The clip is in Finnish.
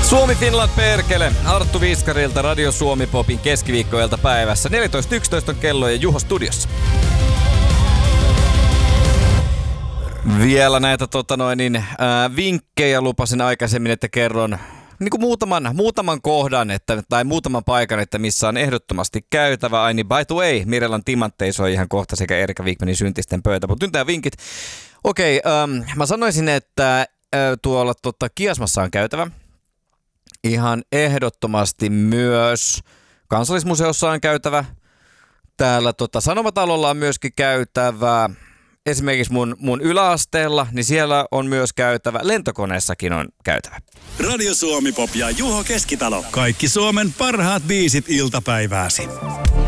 Suomi Finland perkele. Arttu Viskarilta Radio Suomi Popin keskiviikkoilta päivässä. 14.11 on kello ja Juho studiossa. Vielä näitä vinkkejä lupasin aikaisemmin, että kerron niin kuin muutaman kohdan tai muutaman paikan, että missä on ehdottomasti käytävä. Ai niin, by the way, Mirellan timanttei soi ihan kohta sekä Erika Wigmanin syntisten pöytä. Mutta nyt nämä vinkit. Okei, mä sanoisin, että tuolla Kiasmassa on käytävä. Ihan ehdottomasti myös Kansallismuseossa on käytävä. Täällä Sanomatalolla on myöskin käytävä. Esimerkiksi mun yläasteella, niin siellä on myös käytävä. Lentokoneessakin on käytävä. Radio Suomi Pop ja Juho Keskitalo. Kaikki Suomen parhaat biisit iltapäivääsi.